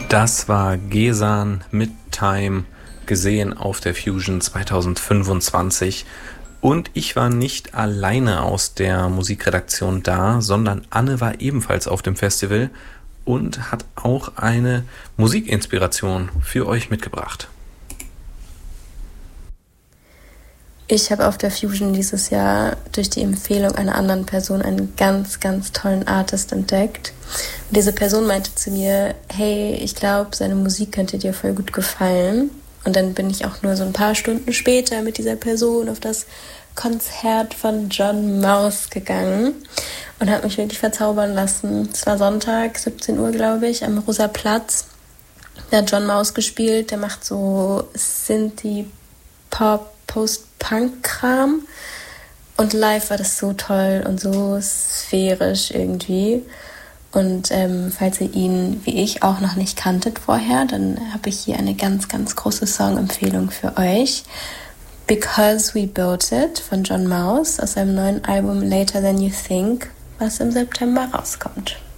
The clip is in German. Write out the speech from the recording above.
Das war Gesan mit Time, gesehen auf der Fusion 2025. Und ich war nicht alleine aus der Musikredaktion da, sondern Anne war ebenfalls auf dem Festival und hat auch eine Musikinspiration für euch mitgebracht. Ich habe auf der Fusion dieses Jahr durch die Empfehlung einer anderen Person einen ganz, ganz tollen Artist entdeckt. Und diese Person meinte zu mir, hey, ich glaube, seine Musik könnte dir voll gut gefallen. Und dann bin ich auch nur so ein paar Stunden später mit dieser Person auf das Konzert von John Maus gegangen und habe mich wirklich verzaubern lassen. Es war Sonntag, 17 Uhr, glaube ich, am Rosa Platz. Da hat John Maus gespielt, der macht so Synthie-Pop, Post-Punk-Kram. Und live war das so toll und so sphärisch irgendwie. Und falls ihr ihn, wie ich, auch noch nicht kanntet vorher, dann habe ich hier eine ganz, ganz große Songempfehlung für euch. Because We Built It von John Maus aus seinem neuen Album Later Than You Think, was im September rauskommt.